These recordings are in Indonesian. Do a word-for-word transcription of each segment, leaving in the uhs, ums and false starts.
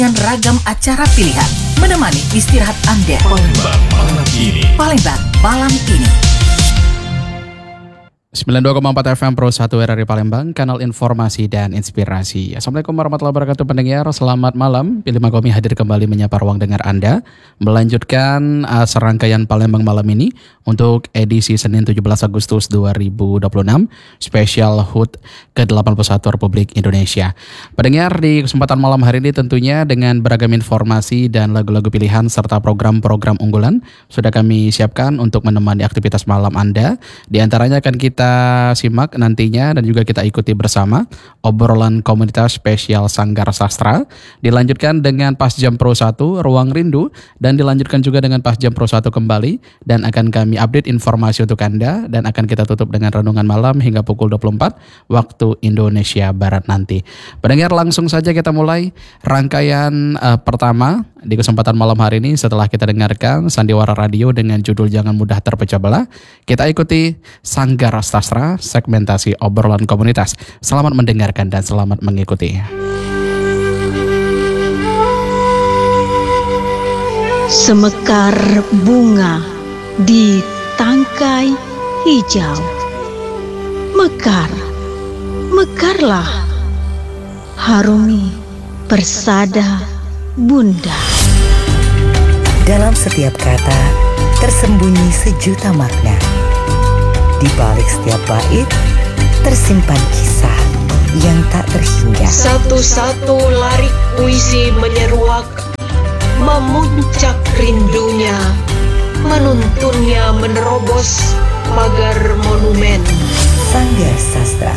dengan ragam acara pilihan menemani istirahat Anda. Palembang malam ini. Palembang malam ini. sembilan puluh dua koma empat F M Pro satu R R I Palembang, kanal informasi dan inspirasi. Assalamualaikum warahmatullahi wabarakatuh pendengar, selamat malam. Pilih Makomi hadir kembali menyapa ruang dengar Anda, melanjutkan uh, serangkaian Palembang malam ini untuk edisi Senin tujuh belas Agustus dua ribu dua puluh enam, spesial H U T ke delapan puluh satu Republik Indonesia. Pendengar, di kesempatan malam hari ini tentunya dengan beragam informasi dan lagu-lagu pilihan serta program-program unggulan sudah kami siapkan untuk menemani aktivitas malam Anda. Di antaranya akan kita Kita simak nantinya dan juga kita ikuti bersama obrolan komunitas spesial Sanggar Sastra, dilanjutkan dengan Pas Jam Pro satu Ruang Rindu, dan dilanjutkan juga dengan Pas Jam Pro satu kembali, dan akan kami update informasi untuk Anda, dan akan kita tutup dengan renungan malam hingga pukul dua puluh empat waktu Indonesia Barat nanti. Pendengar, langsung saja kita mulai rangkaian uh, pertama di kesempatan malam hari ini. Setelah kita dengarkan Sandiwara Radio dengan judul Jangan Mudah Terpecah Belah, kita ikuti Sanggar Sastra, segmentasi obrolan komunitas. Selamat mendengarkan dan selamat mengikuti. Semekar bunga di tangkai hijau, mekar, mekarlah, harumi persada bunda. Dalam setiap kata tersembunyi sejuta makna. Di balik setiap bait tersimpan kisah yang tak terhingga. Satu-satu larik puisi menyeruak, memuncak rindunya, menuntunnya menerobos pagar monumen. Sanggar Sastra.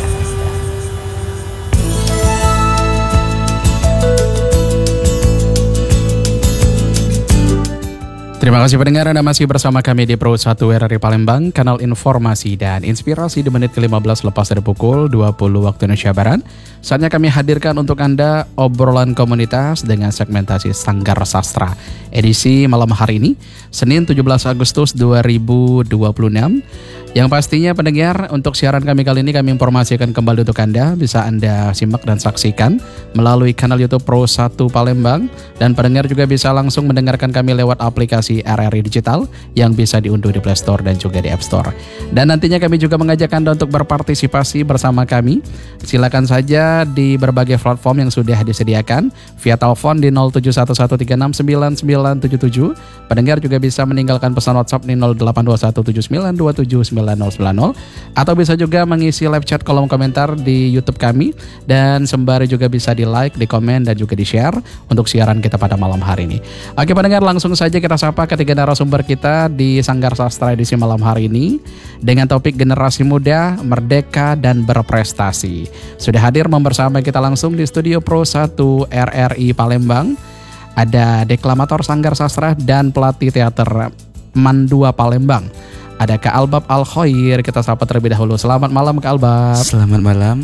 Terima kasih pendengar, Anda masih bersama kami di Pro satu R R I Palembang, kanal informasi dan inspirasi di menit ke lima belas lepas dari pukul dua puluh waktu Indonesia Barat. Saatnya kami hadirkan untuk Anda obrolan komunitas dengan segmentasi Sanggar Sastra. Edisi malam hari ini, Senin tujuh belas Agustus dua ribu dua puluh enam. Yang pastinya pendengar, untuk siaran kami kali ini kami informasikan kembali untuk Anda. Bisa Anda simak dan saksikan melalui kanal YouTube Pro satu Palembang. Dan pendengar juga bisa langsung mendengarkan kami lewat aplikasi R R I Digital yang bisa diunduh di Play Store dan juga di App Store. Dan nantinya kami juga mengajak Anda untuk berpartisipasi bersama kami. Silakan saja di berbagai platform yang sudah disediakan via telepon di nol tujuh satu satu tiga enam sembilan sembilan tujuh tujuh. Pendengar juga bisa meninggalkan pesan WhatsApp di nol delapan dua satu tujuh sembilan dua tujuh sembilan nol sembilan nol, atau bisa juga mengisi live chat kolom komentar di YouTube kami, dan sembari juga bisa di like, di komen, dan juga di share untuk siaran kita pada malam hari ini. Oke pendengar, langsung saja kita sapa ketiga narasumber kita di Sanggar Sastra edisi malam hari ini dengan topik generasi muda, merdeka, dan berprestasi. Sudah hadir membersama kita langsung di studio Pro satu R R I Palembang, ada deklamator Sanggar Sastra dan pelatih teater Mandua Palembang. Ada Kak Albab Al-Khoir, kita sapa terlebih dahulu. Selamat malam Kak Albab. Selamat malam.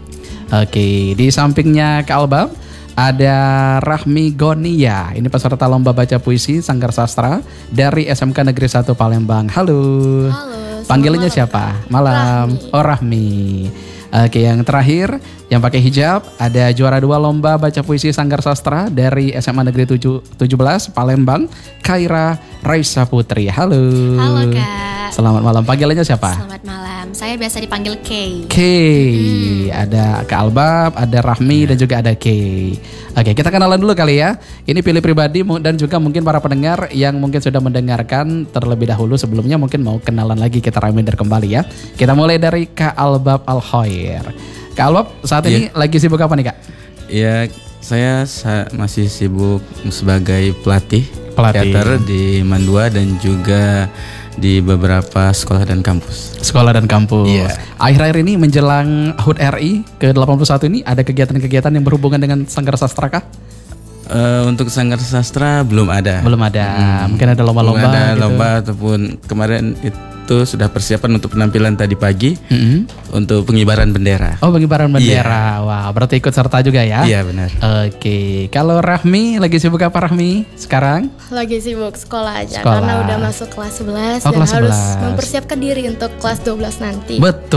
Oke, di sampingnya Kak Albab ada Rahmi Gonia. Ini peserta lomba baca puisi Sanggar Sastra dari S M K Negeri satu Palembang. Halo. Halo. Panggilannya siapa? Malam. Rahmi. Oh Rahmi. Oke, yang terakhir yang pakai hijab ada juara dua lomba baca puisi Sanggar Sastra dari S M A Negeri tujuh belas Palembang, Kaira Raisa Putri. Halo. Halo Kak. Selamat malam. Panggilannya siapa? Selamat malam. Saya biasa dipanggil Kay. Kay. Hmm. Ada Kak Albab, ada Rahmi, dan juga ada Kay. Oke, kita kenalan dulu kali ya. Ini pilih pribadi dan juga mungkin para pendengar yang mungkin sudah mendengarkan terlebih dahulu sebelumnya mungkin mau kenalan lagi, kita reminder kembali ya. Kita mulai dari Kak Albab Al-Khoir. Kak Albab, saat ini yeah. lagi sibuk apa nih Kak? Ya, saya sa- masih sibuk sebagai pelatih, pelatih teater di Mandua dan juga di beberapa sekolah dan kampus. Sekolah dan kampus. Yeah. Akhir-akhir ini menjelang H U T R I ke delapan puluh satu ini ada kegiatan-kegiatan yang berhubungan dengan Sanggar Sastra kah? Uh, untuk Sanggar Sastra belum ada. Belum ada. Hmm. Mungkin ada lomba-lomba. Belum ada gitu. lomba ataupun kemarin itu sudah persiapan untuk penampilan tadi pagi mm-hmm. untuk pengibaran bendera. Oh, pengibaran bendera. Yeah. Wah, berarti ikut serta juga ya? Iya, benar. Oke. Kalau Rahmi lagi sibuk apa Rahmi sekarang? Lagi sibuk sekolah aja sekolah. Karena udah masuk kelas sebelas oh, dan kelas harus sebelas. mempersiapkan diri untuk kelas dua belas nanti. Betul.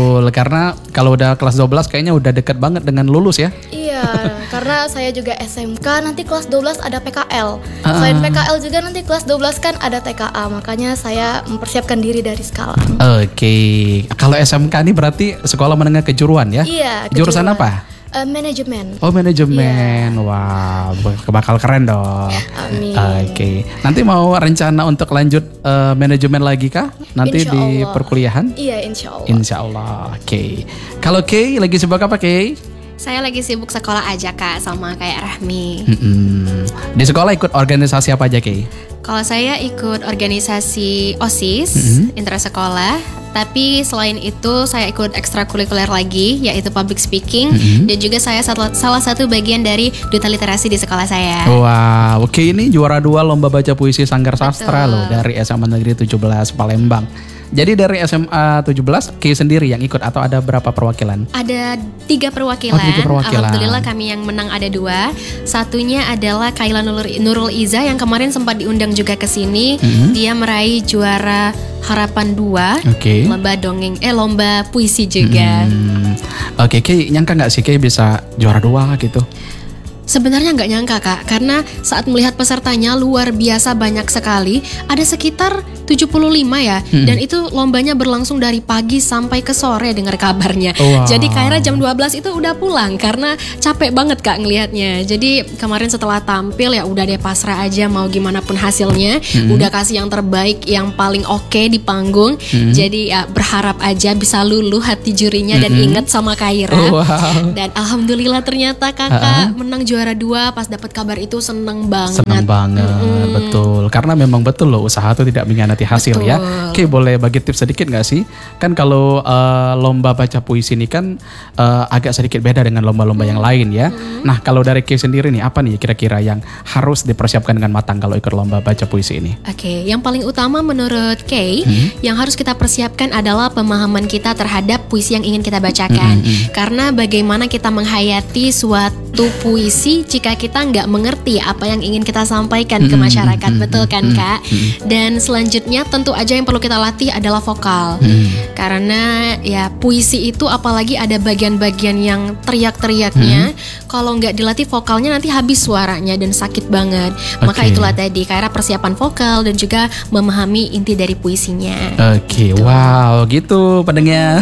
betul. Karena kalau udah kelas dua belas kayaknya udah deket banget dengan lulus ya. Iya, karena saya juga S M K, nanti kelas dua belas ada P K L. Ah. Selain P K L juga nanti kelas dua belas kan ada T K A, makanya saya mempersiapkan diri dari sekarang. Oke. Kalau S M K ini berarti sekolah menengah kejuruan ya? Iya, Jurusan kejuruan. apa? Eh, manajemen. Oh, manajemen. Wow, bakal keren dong. Amin. Oke. Nanti mau rencana untuk lanjut eh, manajemen lagi kah? Nanti Insya di Allah. perkuliahan? Iya, insya Allah. Insya Allah. Oke. Kalau Kay lagi sibuk apa Kay? Saya lagi sibuk sekolah aja Kak, sama kayak Rahmi. Mm-mm. Di sekolah ikut organisasi apa aja Kay? Kalau saya ikut organisasi OSIS, Mhm. intrasekolah. Tapi selain itu saya ikut ekstrakurikuler lagi, yaitu public speaking. Mhm. Dan juga saya satu- salah satu bagian dari duta literasi di sekolah saya. Wow, oke ini juara dua lomba baca puisi Sanggar Sastra Betul. loh dari S M A Negeri tujuh belas Palembang. Jadi dari S M A tujuh belas Kay sendiri yang ikut atau ada berapa perwakilan? Ada tiga perwakilan. Oh, tiga perwakilan. Alhamdulillah kami yang menang ada dua. Satunya adalah Kaila Nurul, Nurul Iza yang kemarin sempat diundang juga ke sini. Mhm. Dia meraih juara Harapan dua. Oke. Lomba dongeng, eh lomba puisi juga. Hmm, Oke Kay, nyangka nggak sih Kay bisa juara dua gitu? Sebenarnya nggak nyangka Kak, karena saat melihat pesertanya luar biasa banyak sekali. Ada sekitar tujuh puluh lima ya, Hmm. dan itu lombanya berlangsung dari pagi sampai ke sore dengar kabarnya. Wow. Jadi Kaira jam dua belas itu udah pulang karena capek banget Kak ngelihatnya. Jadi kemarin setelah tampil ya udah deh pasrah aja mau gimana pun hasilnya. Hmm. Udah kasih yang terbaik, yang paling oke di panggung. Hmm. Jadi ya berharap aja bisa luluh hati jurinya dan Hmm. ingat sama Kaira. Wow. Dan alhamdulillah ternyata kakak menang juara dua. Pas dapat kabar itu seneng banget. Senang banget, Mm-mm. betul. Karena memang betul loh usaha itu tidak mengkhianati hasil ya. Betul. Oke, boleh bagi tips sedikit nggak sih? Kan kalau eh, lomba baca puisi ini kan eh, agak sedikit beda dengan lomba-lomba yang lain ya. Nah, kalau dari Kay sendiri nih, apa nih kira-kira yang harus dipersiapkan dengan matang kalau ikut lomba baca puisi ini? Oke, yang paling utama menurut Kay, Hmm. yang harus kita persiapkan adalah pemahaman kita terhadap puisi yang ingin kita bacakan. Hmm, hmm, hmm. Karena bagaimana kita menghayati suatu puisi jika kita nggak mengerti apa yang ingin kita sampaikan ke Hmm, masyarakat, hmm, betul kan hmm, Kak? hmm. Dan selanjutnya tentu aja yang perlu kita latih adalah vokal. Hmm. Karena ya puisi itu apalagi ada bagian-bagian yang teriak-teriaknya, kalau nggak dilatih vokalnya nanti habis suaranya dan sakit banget. Maka Oke. itulah tadi Kaira persiapan vokal dan juga memahami inti dari puisinya. Oke, wow, gitu pendengar.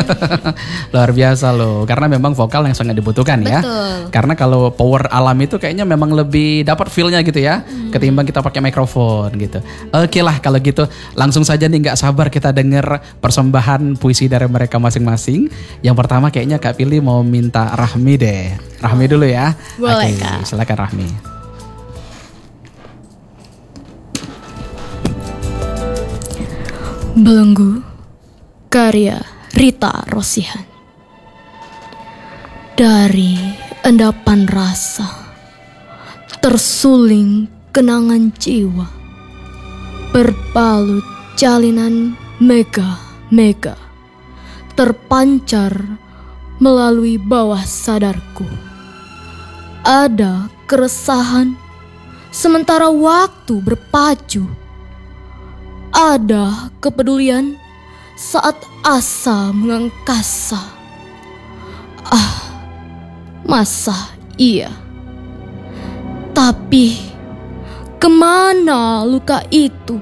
Luar biasa loh, karena memang vokal yang sangat dibutuhkan ya. Betul. Karena kalau power alam itu kayaknya memang lebih dapat feel-nya gitu ya, ketimbang kita pakai mikrofon gitu. Oke lah kalau gitu, langsung saja nih nggak sabar kita denger persembahan puisi dari mereka masing-masing. Yang pertama kayaknya Kak Pilih mau minta Rahmi deh. Rahmi dulu ya. Boleh, Oke, Kak. silakan Rahmi. Belenggu, karya Rita Rosihan. Dari endapan rasa, tersuling kenangan jiwa, berbalut jalinan mega-mega, terpancar melalui bawah sadarku. Ada keresahan, sementara waktu berpacu. Ada kepedulian saat asa mengangkasa. Ah, masa iya? Tapi kemana luka itu?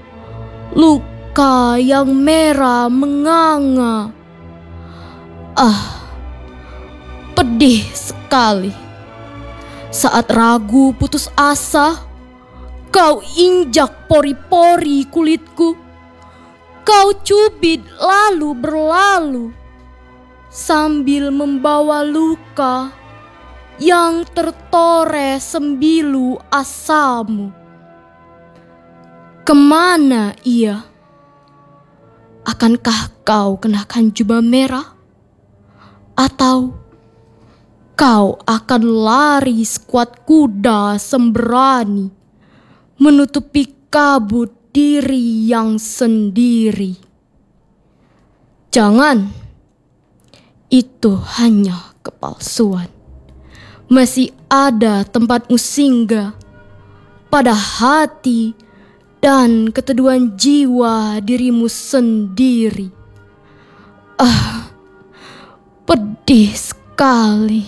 Luka yang merah menganga. Ah, pedih sekali. Saat ragu putus asa, kau injak pori-pori kulitku. Kau cubit lalu berlalu, sambil membawa luka yang tertoreh sembilu asamu. Kemana ia? Akankah kau kenakan jubah merah? Atau kau akan lari sekuat kuda sembrani, menutupi kabut diri yang sendiri? Jangan, itu hanya kepalsuan. Masih ada tempatmu singgah pada hati dan keteduhan jiwa dirimu sendiri. Ah, Pedih sekali.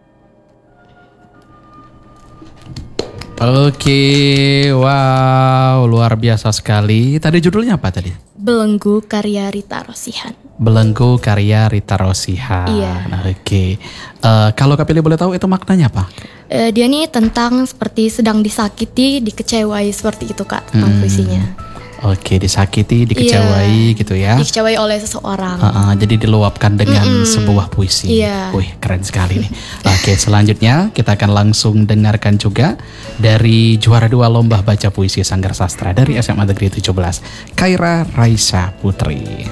Oke, wow, luar biasa sekali. Tadi judulnya apa tadi? Belenggu karya Rita Rosihan. Belenggu karya Rita Rosihan. Iya. Nah, oke. Eh, kalau Kak Pili boleh tahu itu maknanya apa? Eh, dia nih tentang seperti sedang disakiti, dikecewai seperti itu Kak, tentang Hmm. puisinya. Oke, disakiti, dikecewai gitu ya. Dikecewai oleh seseorang. Uh, uh, jadi diluapkan dengan Mm-mm. sebuah puisi. Iya. Wih, keren sekali nih. Oke, selanjutnya kita akan langsung dengarkan juga dari juara dua lomba baca puisi Sanggar Sastra dari S M A Negeri tujuh belas, Kaira Raisa Putri.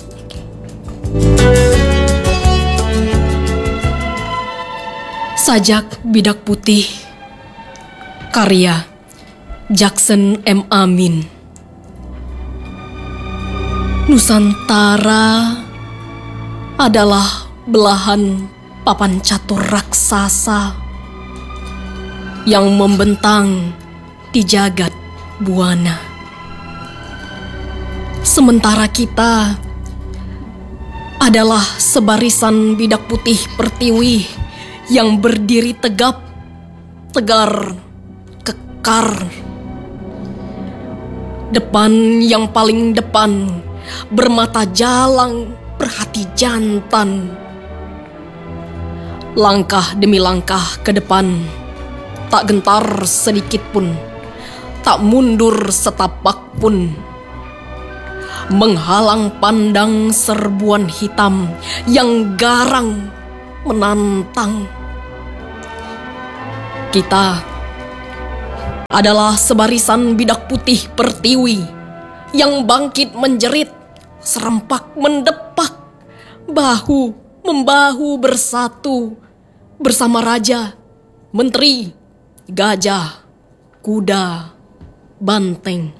Sajak Bidak Putih, karya Jackson M. Amin. Nusantara adalah belahan papan catur raksasa yang membentang di jagat buana. Sementara kita adalah sebarisan bidak putih pertiwi yang berdiri tegap, tegar, kekar. Depan yang paling depan, bermata jalang, berhati jantan. Langkah demi langkah ke depan, tak gentar sedikit pun, tak mundur setapak pun. Menghalang pandang serbuan hitam yang garang menantang. Kita adalah sebarisan bidak putih pertiwi yang bangkit menjerit, serempak mendepak, bahu membahu bersatu bersama raja, menteri, gajah, kuda, banteng.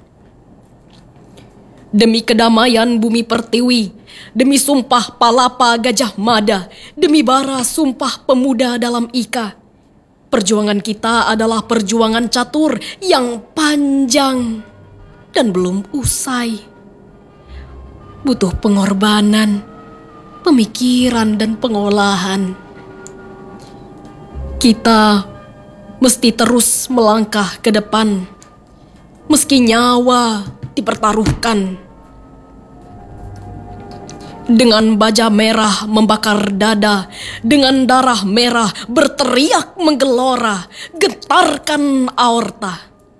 Demi kedamaian bumi pertiwi, demi sumpah palapa Gajah Mada, demi bara sumpah pemuda dalam Ika. Perjuangan kita adalah perjuangan catur yang panjang dan belum usai. Butuh pengorbanan, pemikiran dan pengolahan. Kita mesti terus melangkah ke depan, meski nyawa dipertaruhkan. Dengan baja merah membakar dada, dengan darah merah berteriak menggelora, getarkan aorta.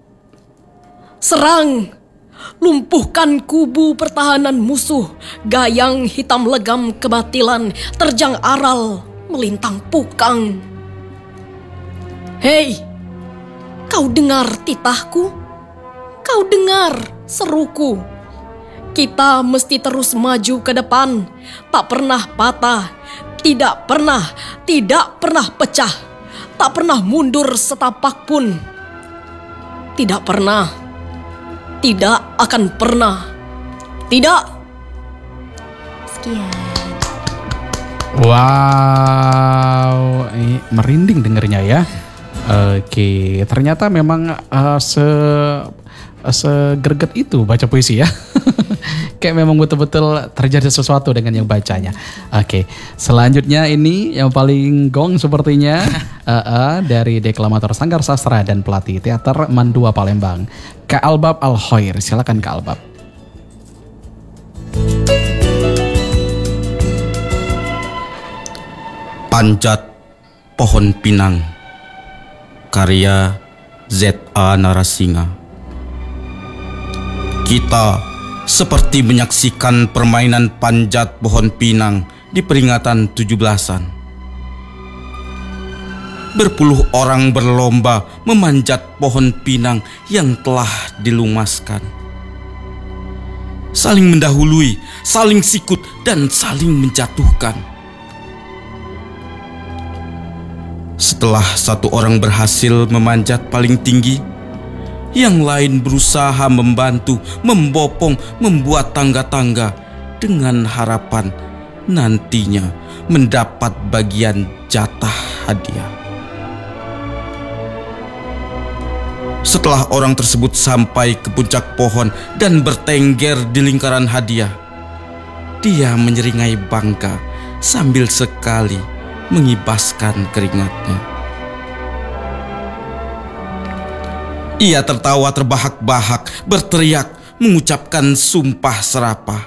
Serang, lumpuhkan kubu pertahanan musuh, gayang hitam legam kebatilan, terjang aral melintang pukang. Hei, kau dengar titahku? Kau dengar seruku? Kita mesti terus maju ke depan, tak pernah patah, tidak pernah, tidak pernah pecah, tak pernah mundur setapak pun. Tidak pernah, tidak akan pernah, tidak. Sekian. Wow, ini merinding dengernya ya. Oke, ternyata memang uh, se segerget itu baca puisi ya. Kayak memang betul-betul terjadi sesuatu dengan yang bacanya. Oke, selanjutnya ini yang paling gong sepertinya uh, uh, dari deklamator Sanggar Sastra dan pelatih teater Mandua Palembang, Kak Albab Al-Hoir. Silakan Kak Albab. Panjat Pohon Pinang, karya Z A Narasinga. Kita seperti menyaksikan permainan panjat pohon pinang di peringatan tujuh belasan. Berpuluh orang berlomba memanjat pohon pinang yang telah dilumaskan. Saling mendahului, saling sikut, dan saling menjatuhkan. Setelah satu orang berhasil memanjat paling tinggi, yang lain berusaha membantu, membopong, membuat tangga-tangga dengan harapan nantinya mendapat bagian jatah hadiah. Setelah orang tersebut sampai ke puncak pohon dan bertengger di lingkaran hadiah, dia menyeringai bangga sambil sekali mengibaskan keringatnya. Ia tertawa terbahak-bahak, berteriak, mengucapkan sumpah serapah.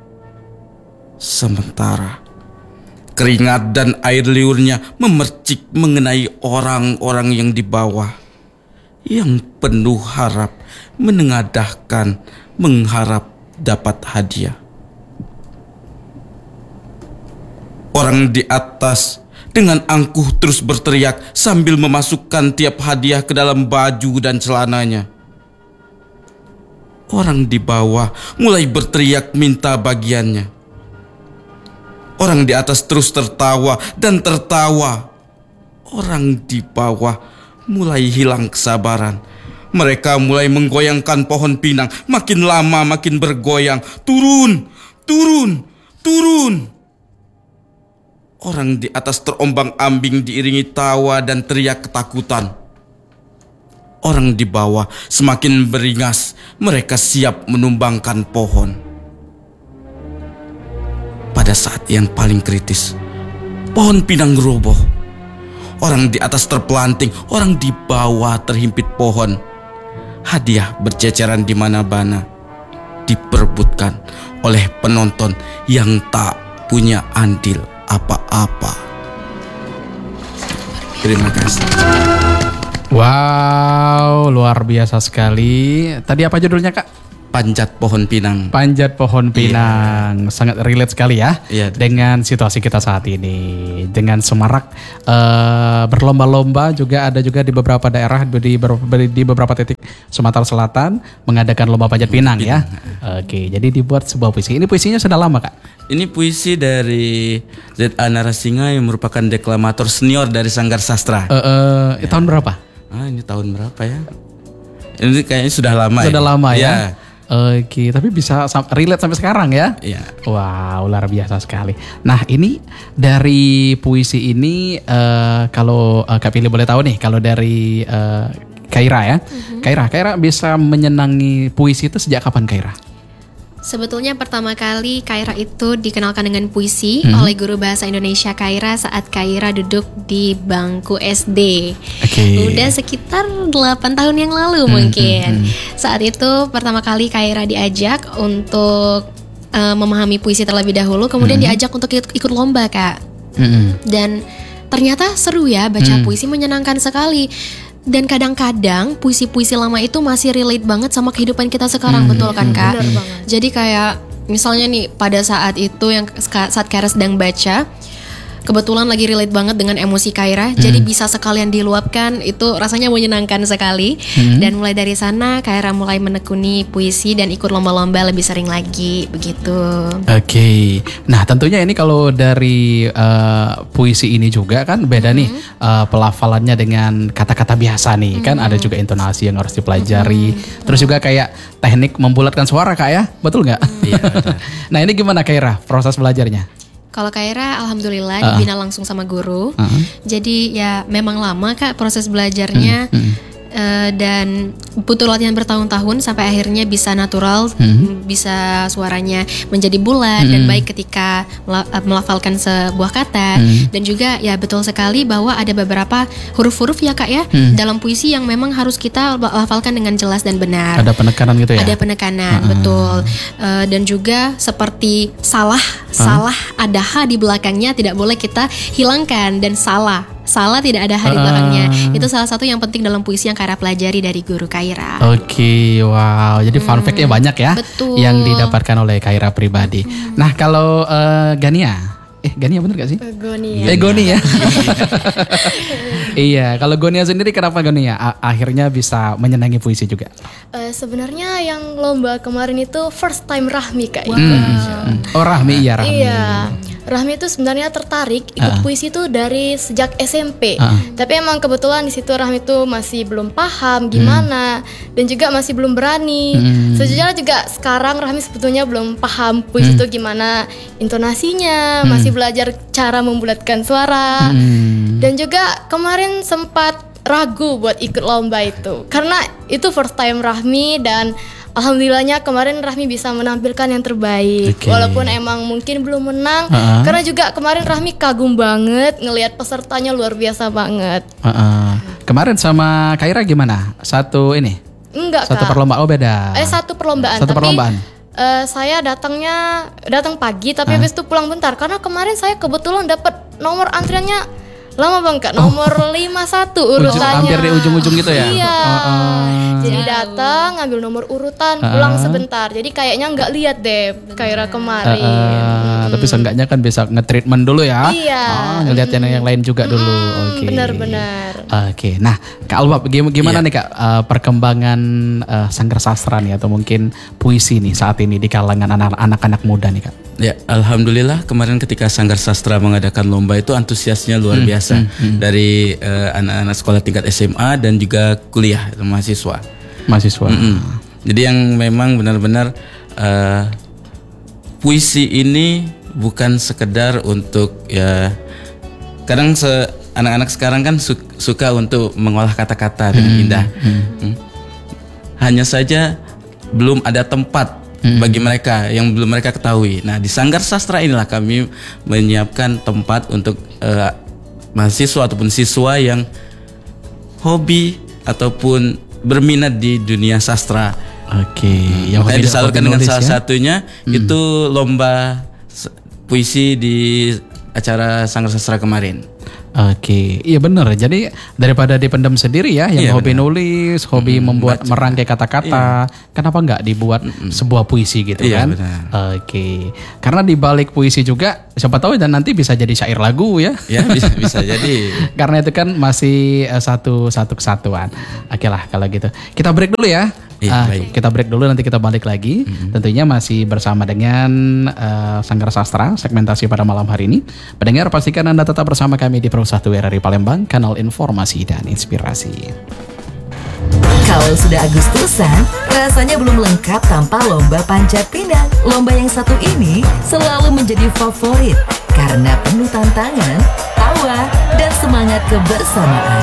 Sementara keringat dan air liurnya memercik mengenai orang-orang yang di bawah, yang penuh harap, menengadahkan, mengharap dapat hadiah. Orang di atas dengan angkuh terus berteriak sambil memasukkan tiap hadiah ke dalam baju dan celananya. Orang di bawah mulai berteriak minta bagiannya. Orang di atas terus tertawa dan tertawa. Orang di bawah mulai hilang kesabaran. Mereka mulai menggoyangkan pohon pinang. Makin lama makin bergoyang. Turun, turun, turun. Orang di atas terombang-ambing diiringi tawa dan teriak ketakutan. Orang di bawah semakin beringas. Mereka siap menumbangkan pohon. Pada saat yang paling kritis, pohon pinang roboh. Orang di atas terpelanting, orang di bawah terhimpit pohon. Hadiah berceceran di mana-mana, diperebutkan oleh penonton yang tak punya andil apa-apa. Terima kasih. Wow, luar biasa sekali. Tadi apa judulnya, Kak? Panjat pohon pinang. Panjat pohon pinang. Yeah. Sangat relate sekali ya yeah. dengan situasi kita saat ini. Dengan semarak uh, berlomba-lomba, juga ada juga di beberapa daerah di, di beberapa titik Sumatera Selatan mengadakan lomba panjat pinang, pinang. ya. Oke, jadi dibuat sebuah puisi. Ini puisinya sudah lama, Kak? Ini puisi dari Z A Narasinga yang merupakan deklamator senior dari Sanggar Sastra. Uh, uh, ya. Tahun berapa? Ah, ini tahun berapa ya? Ini kayaknya sudah lama. Sudah ya? lama ya. ya. Oke, tapi bisa relate sampai sekarang ya? Iya. Wow, luar biasa sekali. Nah, ini dari puisi ini uh, kalau uh, Kak Pili boleh tahu nih, kalau dari uh, Kaira ya, mm-hmm. Kaira, Kaira bisa menyenangi puisi itu sejak kapan, Kaira? Sebetulnya pertama kali Kaira itu dikenalkan dengan puisi hmm. oleh guru bahasa Indonesia Kaira saat Kaira duduk di bangku S D. Okay. Udah sekitar delapan tahun yang lalu hmm, mungkin. Hmm, hmm. Saat itu pertama kali Kaira diajak untuk uh, memahami puisi terlebih dahulu, kemudian hmm. diajak untuk ikut, ikut lomba, Kak. Hmm. Dan ternyata seru ya, baca hmm. puisi menyenangkan sekali. Dan kadang-kadang puisi-puisi lama itu masih relate banget sama kehidupan kita sekarang, hmm. betul kan, Kak? Benar banget. Jadi kayak misalnya nih pada saat itu yang saat Kaira sedang baca, kebetulan lagi relate banget dengan emosi Kaira, hmm. jadi bisa sekalian diluapkan, itu rasanya menyenangkan sekali. Hmm. Dan mulai dari sana Kaira mulai menekuni puisi dan ikut lomba-lomba lebih sering lagi, begitu. Oke, okay. Nah tentunya ini kalau dari uh, puisi ini juga kan beda hmm. nih uh, pelafalannya dengan kata-kata biasa nih, hmm. kan ada juga intonasi yang harus dipelajari, hmm. terus juga kayak teknik membulatkan suara, Kak ya, betul nggak? Iya. Nah ini gimana, Kaira, proses belajarnya? Kalau Kaira alhamdulillah uh. dibina langsung sama guru. Uh. Jadi ya memang lama, Kak, proses belajarnya. Uh. Uh. Uh, dan butuh latihan bertahun-tahun sampai akhirnya bisa natural, hmm. bisa suaranya menjadi bulat hmm. dan baik ketika melafalkan sebuah kata. hmm. Dan juga ya betul sekali bahwa ada beberapa huruf-huruf ya, Kak ya, hmm. dalam puisi yang memang harus kita lafalkan dengan jelas dan benar. Ada penekanan gitu ya? Ada penekanan, uh-uh. betul. uh, Dan juga seperti salah, uh. salah ada H di belakangnya tidak boleh kita hilangkan, dan salah Salah tidak ada H di belakangnya. Uh. Itu salah satu yang penting dalam puisi yang Kaira pelajari dari guru Kaira. Oke, okay, wow. Jadi fun hmm. fact-nya banyak ya. Betul. Yang didapatkan oleh Kaira pribadi. Hmm. Nah, kalau uh, Gania, eh Gania bener gak sih? Gonia. Eh Gonia ya. Iya, kalau Gonia sendiri kenapa Gonia A- akhirnya bisa menyenangi puisi juga? Uh, sebenarnya yang lomba kemarin itu first time Rahmi, Kak. Wow. Hmm. Oh Rahmi, iya Rahmi. Iya. Rahmi itu sebenarnya tertarik ikut uh. puisi itu dari sejak S M P. Uh. Tapi emang kebetulan di situ Rahmi itu masih belum paham gimana hmm. dan juga masih belum berani. Hmm. Sejujurnya juga sekarang Rahmi sebetulnya belum paham puisi itu hmm. gimana intonasinya, hmm. masih belajar cara membulatkan suara. Hmm. Dan juga kemarin sempat ragu buat ikut lomba itu karena itu first time Rahmi dan alhamdulillahnya kemarin Rahmi bisa menampilkan yang terbaik. Okay. Walaupun emang mungkin belum menang, uh-uh. karena juga kemarin Rahmi kagum banget ngelihat pesertanya luar biasa banget. Uh-uh. Kemarin sama Kaira gimana? Satu ini? Enggak, Satu Kak. perlombaan, oh beda. Eh satu perlombaan. Satu tapi, perlombaan. Uh, saya datangnya datang pagi tapi uh. habis itu pulang bentar karena kemarin saya kebetulan dapat nomor antriannya lama bang Kak, nomor oh. lima puluh satu urutannya. Hampir di ujung-ujung gitu ya? Iya. Uh, uh. Jadi datang ngambil nomor urutan, pulang uh. sebentar. Jadi kayaknya nggak lihat deh Kaira kemarin. Uh, uh. Hmm. Tapi seenggaknya kan bisa nge-treatment dulu ya. Iya. Oh, ngeliat yang, yang lain juga dulu. Hmm, Oke. Okay. Benar-benar. Oke. Okay. Nah, Kak Alwab, gimana iya. nih Kak uh, perkembangan uh, sanggar sastra nih atau mungkin puisi nih saat ini di kalangan anak-anak muda nih Kak? Ya, alhamdulillah kemarin ketika Sanggar Sastra mengadakan lomba itu antusiasnya luar hmm, biasa hmm, hmm. dari uh, anak-anak sekolah tingkat S M A dan juga kuliah mahasiswa. Mahasiswa. Mm-hmm. Jadi yang memang benar-benar uh, puisi ini bukan sekedar untuk ya kadang se- anak-anak sekarang kan su- suka untuk mengolah kata-kata dengan hmm, indah. Hmm. Hmm. Hanya saja belum ada tempat Hmm. bagi mereka yang belum mereka ketahui. Nah, di Sanggar Sastra inilah kami menyiapkan tempat untuk uh, mahasiswa ataupun siswa yang hobi ataupun berminat di dunia sastra. Oke, okay. yang hobi disalurkan dengan salah ya? satunya hmm. itu lomba puisi di acara Sanggar Sastra kemarin. Oke, iya benar. Jadi daripada dipendam sendiri ya, yang iya, hobi bener. nulis, hobi hmm, membuat baca. merangkai kata-kata, iya. kenapa nggak dibuat hmm. sebuah puisi gitu iya, kan? Benar. Oke, karena di balik puisi juga, siapa tahu dan nanti bisa jadi syair lagu ya? Ya bisa, bisa jadi. Karena itu kan masih uh, satu satu kesatuan. Oke lah kalau gitu, kita break dulu ya. Iya, uh, kita break dulu, nanti kita balik lagi. Mm-hmm. Tentunya masih bersama dengan uh, Sanggar Sastra segmentasi pada malam hari ini. Pendengar, pastikan Anda tetap bersama kami di Pro satu R R I Palembang, kanal informasi dan inspirasi. Kalau sudah Agustusan, rasanya belum lengkap tanpa lomba panjat pinang. Lomba yang satu ini selalu menjadi favorit karena penuh tantangan, tawa, dan semangat kebersamaan.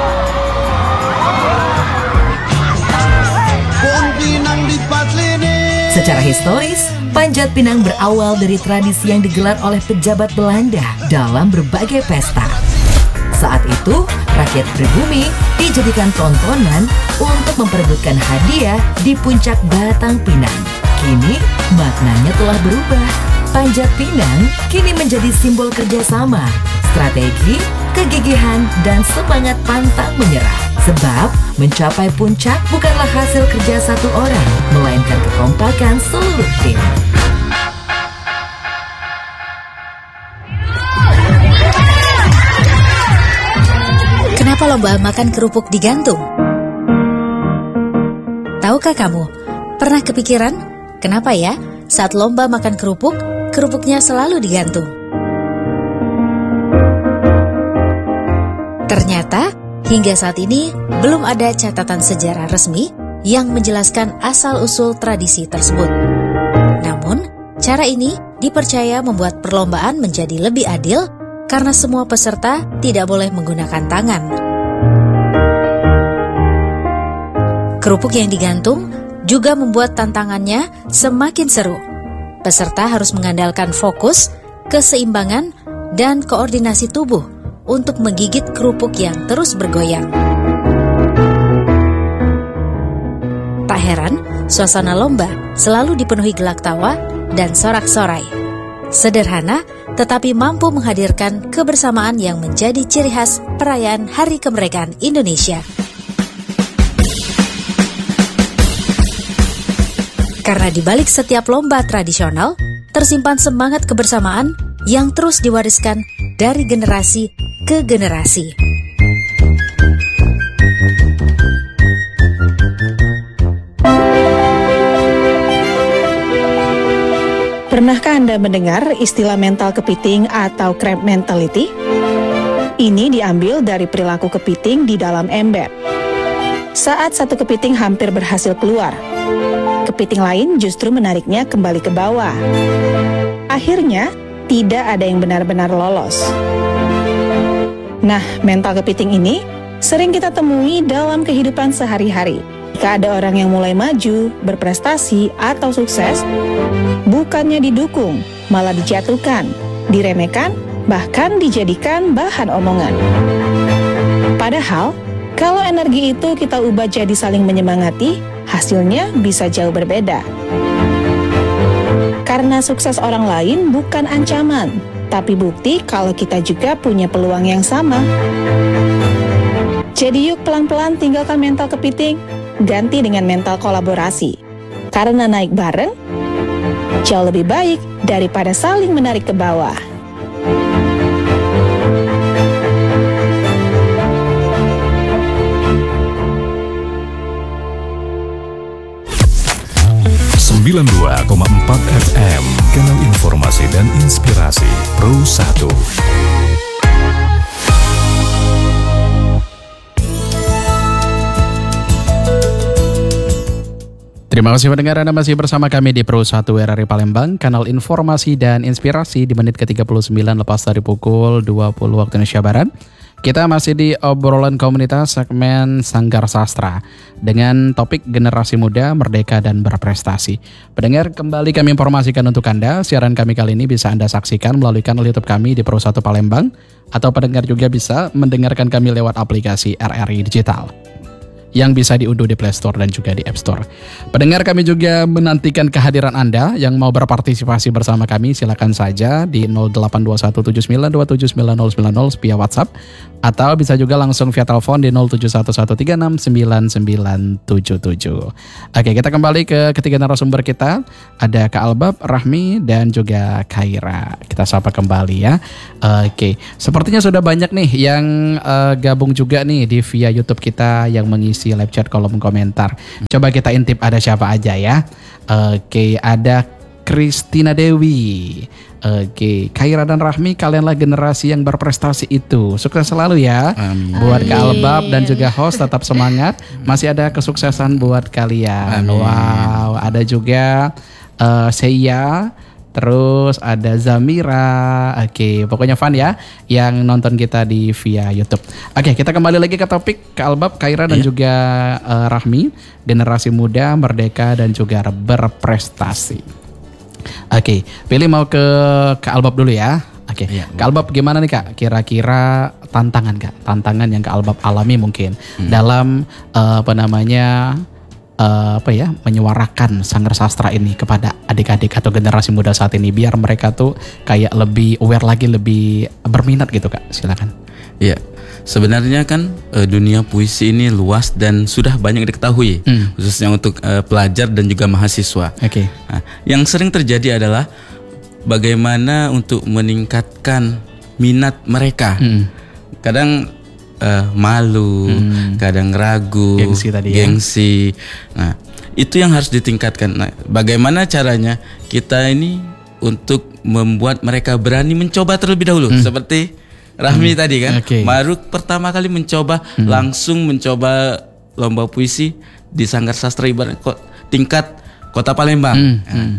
Secara historis, panjat pinang berawal dari tradisi yang digelar oleh pejabat Belanda dalam berbagai pesta. Saat itu, rakyat pribumi dijadikan tontonan untuk memperebutkan hadiah di puncak batang pinang. Kini, maknanya telah berubah. Panjat pinang kini menjadi simbol kerjasama, strategi, kegigihan, dan semangat pantang menyerah. Sebab mencapai puncak bukanlah hasil kerja satu orang, melainkan kekompakan seluruh tim. Kenapa lomba makan kerupuk digantung? Tahukah kamu, pernah kepikiran kenapa ya saat lomba makan kerupuk, kerupuknya selalu digantung? Ternyata, hingga saat ini belum ada catatan sejarah resmi yang menjelaskan asal-usul tradisi tersebut. Namun, cara ini dipercaya membuat perlombaan menjadi lebih adil karena semua peserta tidak boleh menggunakan tangan. Kerupuk yang digantung juga membuat tantangannya semakin seru. Peserta harus mengandalkan fokus, keseimbangan, dan koordinasi tubuh untuk menggigit kerupuk yang terus bergoyang. Tak heran, suasana lomba selalu dipenuhi gelak tawa dan sorak-sorai. Sederhana, tetapi mampu menghadirkan kebersamaan yang menjadi ciri khas perayaan Hari Kemerdekaan Indonesia. Karena di balik setiap lomba tradisional, tersimpan semangat kebersamaan yang terus diwariskan dari generasi ke generasi. Pernahkah Anda mendengar istilah mental kepiting atau crab mentality? Ini diambil dari perilaku kepiting di dalam ember. Saat satu kepiting hampir berhasil keluar, kepiting lain justru menariknya kembali ke bawah. Akhirnya, tidak ada yang benar-benar lolos. Nah, mental kepiting ini sering kita temui dalam kehidupan sehari-hari. Jika ada orang yang mulai maju, berprestasi, atau sukses, bukannya didukung, malah dijatuhkan, diremehkan, bahkan dijadikan bahan omongan. Padahal, kalau energi itu kita ubah jadi saling menyemangati, hasilnya bisa jauh berbeda. Karena sukses orang lain bukan ancaman, tapi bukti kalau kita juga punya peluang yang sama. Jadi yuk pelan-pelan tinggalkan mental kepiting, ganti dengan mental kolaborasi. Karena naik bareng, jauh lebih baik daripada saling menarik ke bawah. sembilan puluh dua koma empat F M, Kanal Informasi dan Inspirasi Pro satu. Terima kasih pendengar, Anda masih bersama kami di Pro satu R R I Palembang, Kanal Informasi dan Inspirasi di menit ke tiga puluh sembilan lepas dari pukul dua puluh waktu Indonesia Barat. Kita masih di obrolan komunitas segmen Sanggar Sastra dengan topik generasi muda, merdeka dan berprestasi. Pendengar, kembali kami informasikan untuk Anda, siaran kami kali ini bisa Anda saksikan melalui kanal YouTube kami di Pro satu Palembang, atau pendengar juga bisa mendengarkan kami lewat aplikasi R R I Digital yang bisa diunduh di Play Store dan juga di App Store. Pendengar, kami juga menantikan kehadiran Anda yang mau berpartisipasi bersama kami. Silakan saja di nol delapan dua satu tujuh sembilan dua tujuh sembilan nol sembilan nol via WhatsApp, atau bisa juga langsung via telepon di nol tujuh satu satu tiga enam sembilan sembilan tujuh tujuh. Oke, kita kembali ke ketiga narasumber kita. Ada Kak Albab, Rahmi, dan juga Khaira. Kita sapa kembali ya. Oke, sepertinya sudah banyak nih yang uh, gabung juga nih di via YouTube kita yang mengisi live chat kolom komentar. Coba kita intip ada siapa aja ya. Oke, ada Kristina Dewi. Oke, Khaira dan Rahmi, kalianlah generasi yang berprestasi itu. Sukses selalu ya. Amin. Buat Kak Albab dan juga host, tetap semangat. Masih ada kesuksesan buat kalian. Amin. Wow, ada juga uh, Seya. Terus ada Zamira. Oke, pokoknya fun ya yang nonton kita di via YouTube. Oke, kita kembali lagi ke topik Kak Albab, Khaira dan yeah. juga uh, Rahmi, generasi muda, merdeka dan juga berprestasi. Oke, pilih mau ke Kak Albab dulu ya. Oke, yeah. Kak Albab gimana nih Kak? Kira-kira tantangan Kak, tantangan yang Kak Albab alami mungkin hmm. dalam uh, apa namanya? Uh, apa ya, menyuarakan Sanggar Sastra ini kepada adik-adik atau generasi muda saat ini biar mereka tuh kayak lebih aware lagi, lebih berminat gitu Kak. Silakan. Iya, sebenarnya kan uh, dunia puisi ini luas dan sudah banyak diketahui, hmm. khususnya untuk uh, pelajar dan juga mahasiswa. Oke. Okay. Nah, yang sering terjadi adalah bagaimana untuk meningkatkan minat mereka. Hmm. Kadang Uh, malu, hmm. kadang ragu, gengsi tadi ya. Gengsi. Nah, itu yang harus ditingkatkan. Nah, bagaimana caranya kita ini untuk membuat mereka berani mencoba terlebih dahulu, hmm. seperti Rahmi hmm. tadi kan, okay. baru pertama kali mencoba, hmm. langsung mencoba lomba puisi di Sanggar Sastra ibarat kok tingkat Kota Palembang. Hmm. Nah, hmm.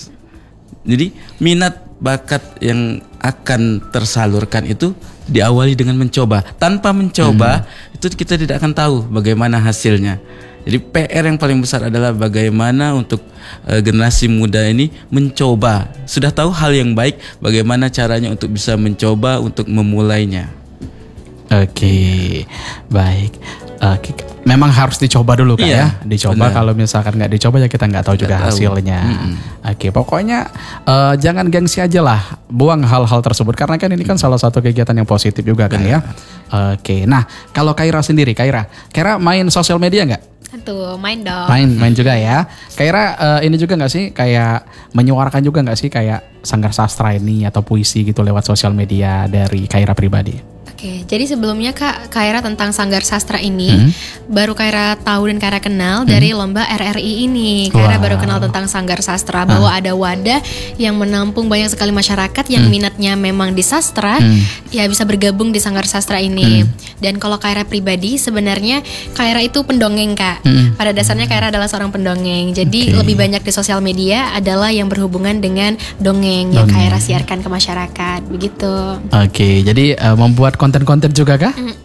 Jadi minat bakat yang akan tersalurkan itu diawali dengan mencoba. Tanpa mencoba hmm. itu kita tidak akan tahu bagaimana hasilnya. Jadi P R yang paling besar adalah bagaimana untuk uh, generasi muda ini mencoba. Sudah tahu hal yang baik, bagaimana caranya untuk bisa mencoba untuk memulainya. Oke, okay. Baik. Uh, memang harus dicoba dulu Kak iya, ya. Dicoba, benar. Kalau misalkan nggak dicoba ya kita nggak tahu juga tahu. hasilnya. Mm-hmm. Oke, okay, pokoknya uh, jangan gengsi aja lah, buang hal-hal tersebut karena kan ini kan salah satu kegiatan yang positif juga kan ya. Oke, okay. Nah kalau Khaira sendiri, Khaira, Khaira main sosial media nggak? Tuh main dong. Main, main juga ya. Khaira uh, ini juga nggak sih kayak menyuarakan juga nggak sih kayak Sanggar Sastra ini atau puisi gitu lewat sosial media dari Khaira pribadi? Oke, jadi sebelumnya Kak Khaira tentang Sanggar Sastra ini hmm. baru Khaira tahu dan Khaira kenal hmm. dari lomba R R I ini. Khaira wow. baru kenal tentang Sanggar Sastra, bahwa ah. ada wadah yang menampung banyak sekali masyarakat yang hmm. minatnya memang di sastra, hmm. ya bisa bergabung di Sanggar Sastra ini. Hmm. Dan kalau Khaira pribadi sebenarnya Khaira itu pendongeng Kak. Hmm. Pada dasarnya Khaira adalah seorang pendongeng. Jadi okay. lebih banyak di sosial media adalah yang berhubungan dengan dongeng, dongeng. yang Khaira siarkan ke masyarakat, begitu. Oke, okay, jadi uh, membuat konten-konten juga kah? Mm.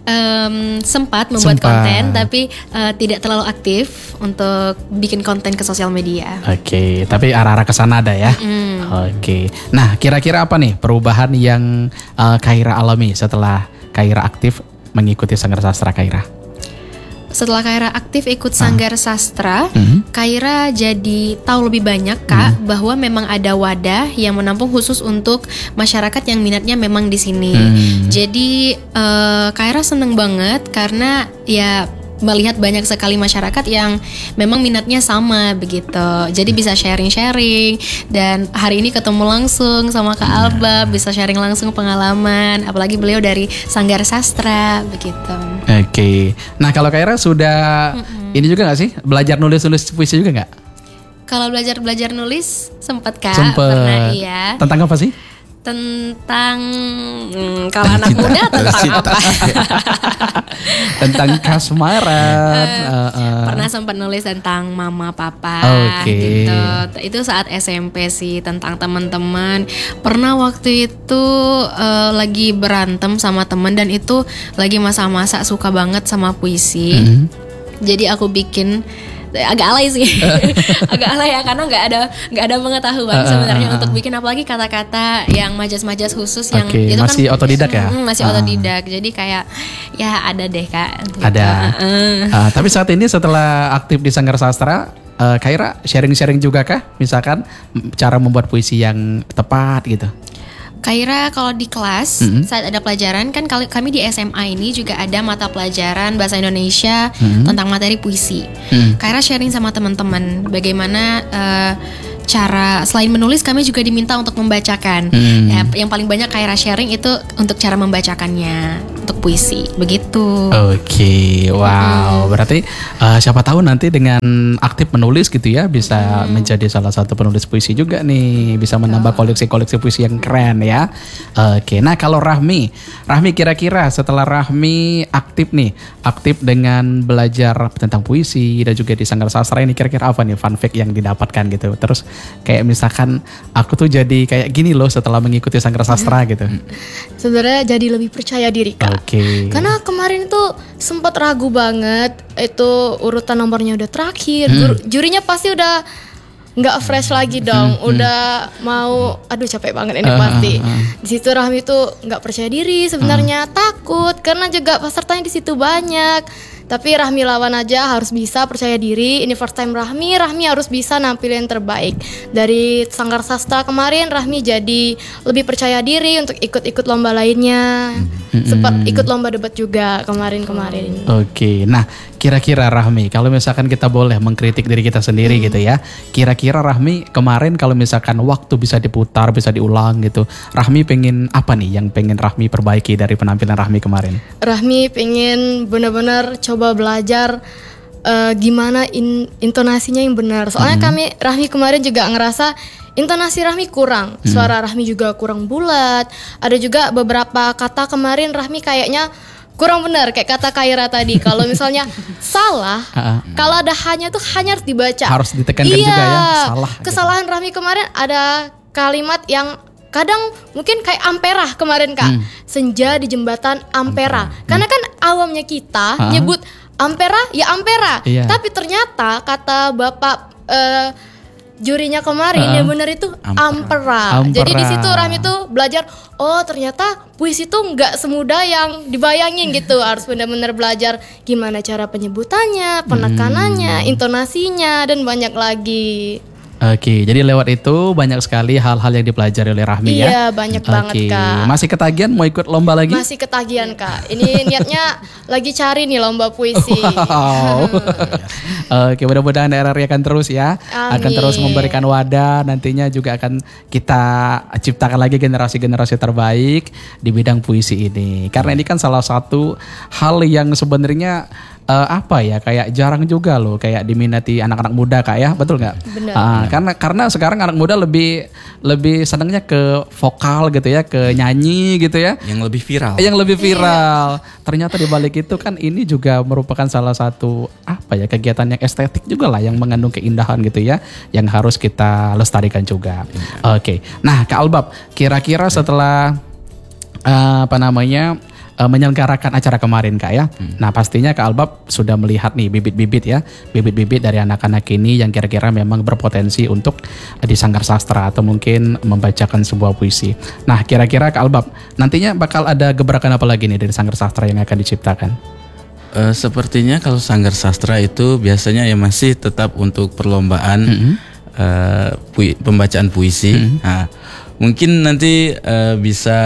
Um, sempat membuat Sempat. konten, tapi uh, tidak terlalu aktif untuk bikin konten ke sosial media. Oke, tapi arah-arah ke sana ada ya. Mm. Oke. Nah, kira-kira apa nih perubahan yang uh, Kaira alami setelah Kaira aktif mengikuti Sanggar Sastra Kaira? Setelah Kaira aktif ikut Sanggar Sastra, Mhm. Kaira jadi tahu lebih banyak Kak bahwa memang ada wadah yang menampung khusus untuk masyarakat yang minatnya memang di sini. Hmm. Jadi eh, Kaira seneng banget karena ya melihat banyak sekali masyarakat yang memang minatnya sama begitu. Jadi bisa sharing-sharing dan hari ini ketemu langsung sama Kak Alba, bisa sharing langsung pengalaman, apalagi beliau dari Sanggar Sastra begitu. Oke. Nah, kalau Kaira sudah ini juga nggak sih belajar nulis-nulis puisi juga nggak? Kalau belajar-belajar nulis sempat Kak, Sempet. pernah iya. Tentang apa sih? Tentang hmm, kalau anak muda tentang apa? Tentang kasmaran. uh, uh. Pernah sempat nulis tentang mama papa Oke. gitu. Itu saat S M P sih, tentang teman-teman. Pernah waktu itu eh, lagi berantem sama temen dan itu lagi masa-masa suka banget sama puisi. Mhm. Jadi aku bikin agak alay sih, agak alay ya karena nggak ada nggak ada pengetahuan Uh, uh, sebenarnya uh, uh. untuk bikin apalagi kata-kata yang majas-majas khusus yang Oke, itu masih kan otodidak ya? Mm, masih Uh. otodidak. Jadi kayak ya ada deh Kak. gitu. Ada. Uh. Uh, tapi saat ini setelah aktif di Sanggar Sastra, uh, Kaira sharing-sharing juga kah? Misalkan m- cara membuat puisi yang tepat gitu. Kaira kalau di kelas Mhm. saat ada pelajaran kan kali- kami di S M A ini juga ada mata pelajaran bahasa Indonesia Mhm. tentang materi puisi. Mhm. Kaira sharing sama teman-teman bagaimana eh, cara selain menulis kami juga diminta untuk membacakan. Mhm. Ya, yang paling banyak Kaira sharing itu untuk cara membacakannya untuk puisi begitu. Oke, wow. Berarti uh, siapa tahu nanti dengan aktif menulis gitu ya bisa menjadi salah satu penulis puisi juga nih, bisa menambah koleksi-koleksi puisi yang keren ya. Oke, nah kalau Rahmi, Rahmi kira-kira setelah Rahmi aktif nih, aktif dengan belajar tentang puisi dan juga di Sanggar Sastra ini kira-kira apa nih fun fact yang didapatkan gitu? Terus kayak misalkan aku tuh jadi kayak gini loh setelah mengikuti Sanggar Sastra gitu. Sebenarnya jadi lebih percaya diri Kak. Oke. Karena kemarin tuh sempat ragu banget, itu urutan nomornya udah terakhir, Hmm. Guru- jurinya pasti udah nggak fresh lagi dong, udah mau, aduh capek banget ini Ah, pasti. ah, ah. Di situ Rahmi tuh nggak percaya diri, sebenarnya takut karena juga pesertanya di situ banyak. Tapi Rahmi lawan aja, harus bisa percaya diri. Ini first time Rahmi, Rahmi harus bisa nampilin terbaik. Dari Sanggar Sastra kemarin Rahmi jadi lebih percaya diri untuk ikut-ikut lomba lainnya. Sempat ikut lomba debat juga kemarin-kemarin. Oke, nah kira-kira Rahmi, kalau misalkan kita boleh mengkritik diri kita sendiri gitu ya, kira-kira Rahmi kemarin kalau misalkan waktu bisa diputar, bisa diulang gitu, Rahmi pengen apa nih yang pengen Rahmi perbaiki dari penampilan Rahmi kemarin? Rahmi pengen benar-benar coba belajar eh, gimana in- intonasinya yang benar. Soalnya Mhm. kami Rahmi kemarin juga ngerasa intonasi Rahmi kurang, suara Rahmi juga kurang bulat. Ada juga beberapa kata kemarin Rahmi kayaknya kurang benar, kayak kata Kaira tadi. Kalau misalnya salah, Ah, ah. kalau ada hanya tuh hanya harus dibaca. Harus ditekankan iya, juga ya, salah gitu. Kesalahan Rahmi kemarin ada kalimat yang kadang mungkin kayak Ampera kemarin Kak. Hmm. Senja di jembatan Ampera. Karena kan awamnya kita Ah. nyebut Ampera ya Ampera. Iya. Tapi ternyata kata Bapak eh, jurinya kemarin Ah. yang benar itu Ampera. Ampera. Jadi di situ Rahmi tuh belajar, oh ternyata puisi tuh nggak semudah yang dibayangin gitu. Harus benar-benar belajar gimana cara penyebutannya, penekanannya, intonasinya dan banyak lagi. Oke, jadi lewat itu banyak sekali hal-hal yang dipelajari oleh Rahmi ya. Iya, banyak banget, Oke, Kak. masih ketagihan mau ikut lomba lagi? Masih ketagihan Kak. Ini niatnya lagi cari nih lomba puisi. Wow. Oke, mudah-mudahan R R I akan terus ya, akan Amin. terus memberikan wadah. Nantinya juga akan kita ciptakan lagi generasi-generasi terbaik di bidang puisi ini. Karena ini kan salah satu hal yang sebenarnya eh, apa ya, kayak jarang juga loh, kayak diminati anak-anak muda Kak ya, betul nggak? Benar. Ah, karena karena sekarang anak muda lebih lebih senangnya ke vokal gitu ya, ke nyanyi gitu ya. Yang lebih viral. Yang lebih viral. Ternyata di balik itu kan ini juga merupakan salah satu apa ya, kegiatan yang estetik juga lah, yang mengandung keindahan gitu ya, yang harus kita lestarikan juga. Oke. Nah, Kak Albab, kira-kira setelah eh, apa namanya uh, menyelenggarakan acara kemarin Kak ya. Hmm. Nah pastinya Kak Albab sudah melihat nih bibit-bibit ya, bibit-bibit dari anak-anak ini yang kira-kira memang berpotensi untuk uh, di Sanggar Sastra atau mungkin membacakan sebuah puisi. Nah kira-kira Kak Albab nantinya bakal ada gebrakan apa lagi nih dari Sanggar Sastra yang akan diciptakan? Uh, sepertinya kalau Sanggar Sastra itu biasanya ya masih tetap untuk perlombaan mm-hmm. uh, pui- pembacaan puisi. Mm-hmm. Nah, mungkin nanti uh, bisa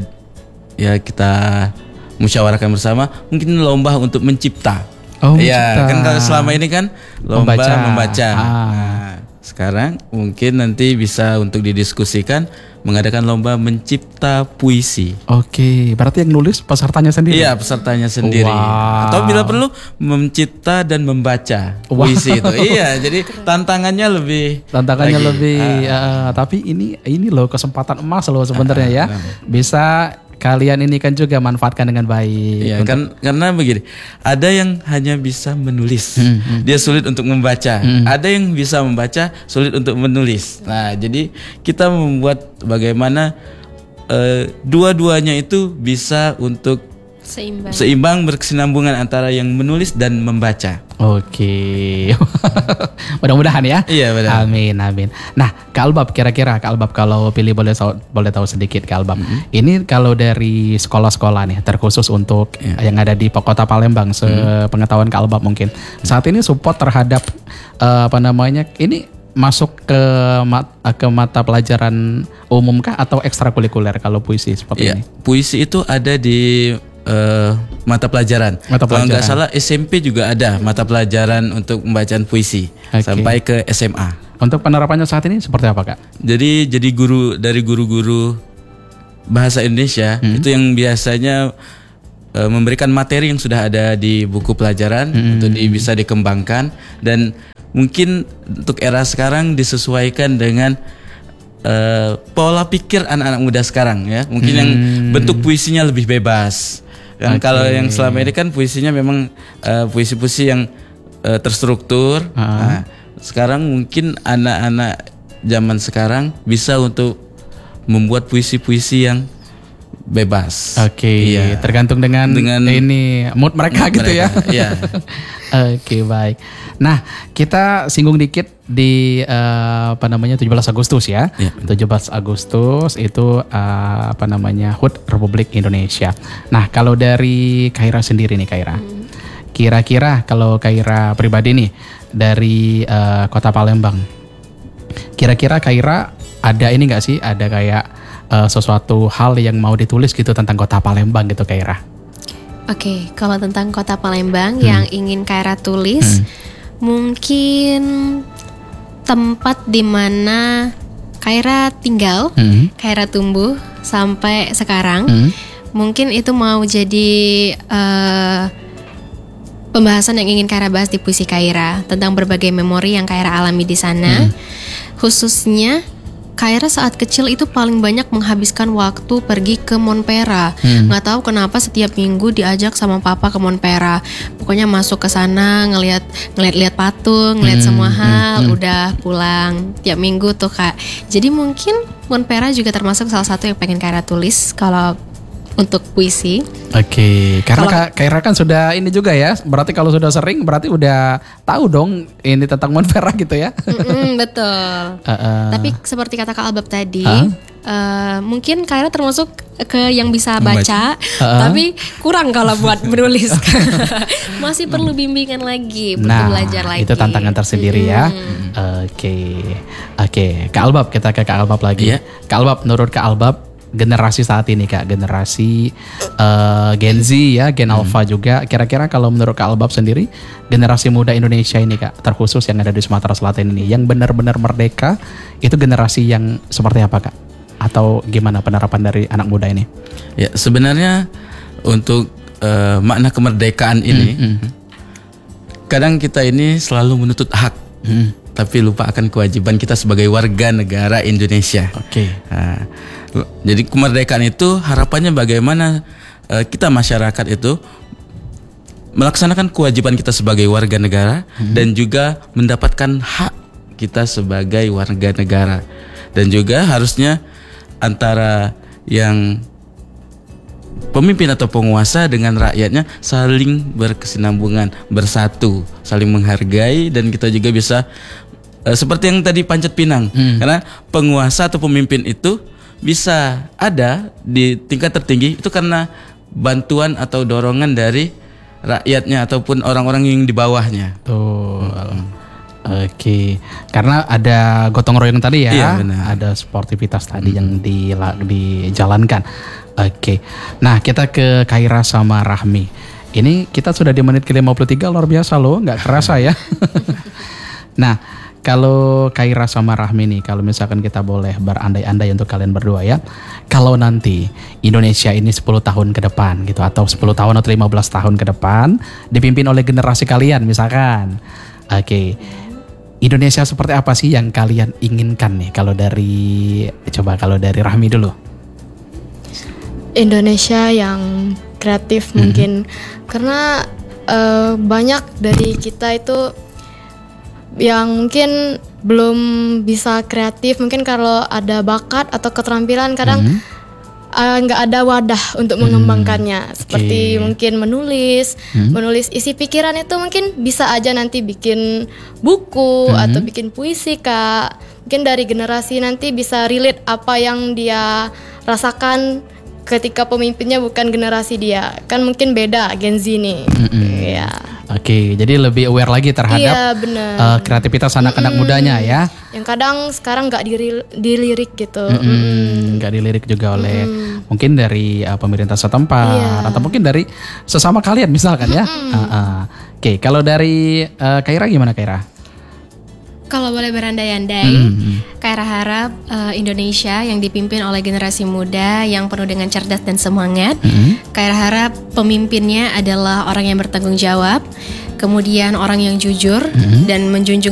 ya kita musyawarahkan bersama, mungkin lomba untuk mencipta. Oh, ya mencipta. Kan kalau selama ini kan lomba membaca. membaca. Ah. Nah, sekarang mungkin nanti bisa untuk didiskusikan mengadakan lomba mencipta puisi. Oke, berarti yang nulis pesertanya sendiri? Iya, pesertanya sendiri. Wow. Atau bila perlu mencipta dan membaca puisi wow. itu. Iya, jadi tantangannya lebih tantangannya lagi. lebih ah. uh, tapi ini ini loh kesempatan emas loh sebenarnya ah, ya. ah. Bisa kalian ini kan juga manfaatkan dengan baik. Iya, untuk... kan karena begini, ada yang hanya bisa menulis, hmm, hmm. dia sulit untuk membaca. Hmm. Ada yang bisa membaca, sulit untuk menulis. Nah, jadi kita membuat bagaimana uh, dua-duanya itu bisa untuk seimbang, seimbang berkesinambungan antara yang menulis dan membaca. Oke, mudah-mudahan ya. Iya benar. Amin, amin. Nah, Kak Albab, kira-kira Kak Albab kalau pilih boleh tahu, boleh tahu sedikit Kak Albab. Mm-hmm. Ini kalau dari sekolah-sekolah nih, terkhusus untuk yeah. yang ada di Kota Palembang, sepengetahuan Kak Albab mungkin. Saat ini support terhadap uh, apa namanya? Ini masuk ke mat, ke mata pelajaran umum kah atau ekstrakurikuler kalau puisi seperti yeah. ini? Puisi itu ada di Uh, mata pelajaran. Mata pelajaran. Kalau nggak salah S M P juga ada mata pelajaran untuk pembacaan puisi okay. sampai ke S M A. Untuk penerapannya saat ini seperti apa Kak? Jadi jadi guru dari guru-guru bahasa Indonesia hmm. itu yang biasanya uh, memberikan materi yang sudah ada di buku pelajaran hmm. untuk di, bisa dikembangkan dan mungkin untuk era sekarang disesuaikan dengan uh, pola pikir anak-anak muda sekarang ya. Mungkin hmm. yang bentuk puisinya lebih bebas. Kan okay. Kalau yang selama ini kan puisinya memang uh, puisi-puisi yang uh, terstruktur. Uh-huh. Nah, sekarang mungkin anak-anak zaman sekarang bisa untuk membuat puisi-puisi yang bebas. Oke, okay. iya. Tergantung dengan, dengan ini mood mereka mood gitu mereka. ya. Iya. Oke, okay, baik. Nah, kita singgung dikit di uh, apa namanya tujuh belas Agustus ya. Yeah. tujuh belas Agustus itu uh, apa namanya H U T Republik Indonesia. Nah, kalau dari Kaira sendiri nih Kaira. Hmm. Kira-kira kalau Kaira pribadi nih dari uh, Kota Palembang. Kira-kira Kaira ada ini enggak sih? Ada kayak uh, sesuatu hal yang mau ditulis gitu tentang Kota Palembang gitu Kaira? Oke, okay, kalau tentang Kota Palembang hmm. yang ingin Kaira tulis, hmm. mungkin tempat di mana Kaira tinggal, hmm. Kaira tumbuh sampai sekarang, hmm. mungkin itu mau jadi uh, pembahasan yang ingin Kaira bahas di puisi Kaira tentang berbagai memori yang Kaira alami di sana, hmm. khususnya. Kaira saat kecil itu paling banyak menghabiskan waktu pergi ke Monpera. Hmm. Nggak tahu kenapa setiap minggu diajak sama papa ke Monpera. Pokoknya masuk ke sana ngelihat ngelihat-lihat patung, ngelihat hmm. semua hal, hmm. udah pulang tiap minggu tuh Kak. Jadi mungkin Monpera juga termasuk salah satu yang pengen Kaira tulis kalau untuk puisi. Oke, karena kalau, Kaira kan sudah ini juga ya. Berarti kalau sudah sering berarti udah tahu dong ini tentang Monpera gitu ya. Betul. Uh, uh. Tapi seperti kata Kak Albab tadi, huh? uh, mungkin Kaira termasuk ke yang bisa baca, uh-uh. tapi kurang kalau buat menulis. Masih perlu bimbingan lagi, perlu nah, belajar lagi. Itu tantangan tersendiri hmm. ya. Oke, oke. Kak Albab, kita ke Kak Albab lagi. Yeah. Kak Albab, menurut Kak Albab, generasi saat ini Kak, generasi uh, Gen Z ya, Gen hmm. Alpha juga. Kira-kira kalau menurut Kak Albab sendiri, generasi muda Indonesia ini Kak, terkhusus yang ada di Sumatera Selatan ini, yang benar-benar merdeka, itu generasi yang seperti apa Kak? Atau gimana penerapan dari anak muda ini? Ya sebenarnya untuk uh, makna kemerdekaan ini, hmm, hmm. kadang kita ini selalu menuntut hak. Hmm. Tapi lupa akan kewajiban kita sebagai warga negara Indonesia. Oke. Okay. Nah, jadi kemerdekaan itu harapannya bagaimana uh, kita masyarakat itu melaksanakan kewajiban kita sebagai warga negara hmm. dan juga mendapatkan hak kita sebagai warga negara. Dan juga harusnya antara yang pemimpin atau penguasa dengan rakyatnya saling berkesinambungan, bersatu, saling menghargai, dan kita juga bisa uh, seperti yang tadi Panjat Pinang, hmm. karena penguasa atau pemimpin itu bisa ada di tingkat tertinggi itu karena bantuan atau dorongan dari rakyatnya ataupun orang-orang yang di bawahnya. Tuh. Hmm. Oke, karena ada gotong royong tadi ya, iya, benar. Ada sportivitas tadi hmm. yang di, dijalankan. Oke, nah kita ke Kaira sama Rahmi. Ini kita sudah di menit ke lima puluh tiga, luar biasa loh, nggak kerasa ya. Nah, kalau Kaira sama Rahmi nih, kalau misalkan kita boleh berandai-andai untuk kalian berdua ya, kalau nanti Indonesia ini sepuluh tahun ke depan gitu, atau sepuluh tahun atau lima belas tahun ke depan dipimpin oleh generasi kalian misalkan. Oke, Indonesia seperti apa sih yang kalian inginkan nih? Kalau dari, coba kalau dari Rahmi dulu. Indonesia yang kreatif mm-hmm. mungkin, karena uh, banyak dari kita itu yang mungkin belum bisa kreatif. Mungkin kalau ada bakat atau keterampilan kadang nggak mm-hmm. uh, ada wadah untuk mengembangkannya. Mm, seperti okay. mungkin menulis, mm-hmm. menulis isi pikiran itu mungkin bisa aja nanti bikin buku mm-hmm. atau bikin puisi Kak. Mungkin dari generasi nanti bisa relate apa yang dia rasakan ketika pemimpinnya bukan generasi dia. Kan mungkin beda Gen Z nih. Mm-hmm. Ya. Oke, okay, jadi lebih aware lagi terhadap iya, bener. Uh, kreativitas anak-anak Mm-mm. mudanya ya. Yang kadang sekarang nggak diril- dilirik gitu. Mm-mm. Nggak dilirik juga oleh Mm-mm. mungkin dari uh, pemerintah setempat iya. atau mungkin dari sesama kalian misalkan ya. Uh, uh. Oke, okay, kalau dari uh, Kaira gimana Kaira? Kalau boleh berandai-andai, mm-hmm. Kaira harap uh, Indonesia yang dipimpin oleh generasi muda yang penuh dengan cerdas dan semangat. Mm-hmm. Kaira harap pemimpinnya adalah orang yang bertanggung jawab, kemudian orang yang jujur mm-hmm. dan menjunjung